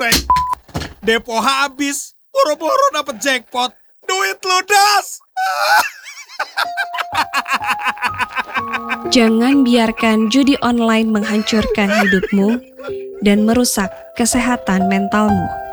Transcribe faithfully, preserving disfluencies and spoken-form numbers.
Bre, depo habis, buru-buru dapet jackpot, duit ludas. Jangan biarkan judi online menghancurkan hidupmu dan merusak kesehatan mentalmu.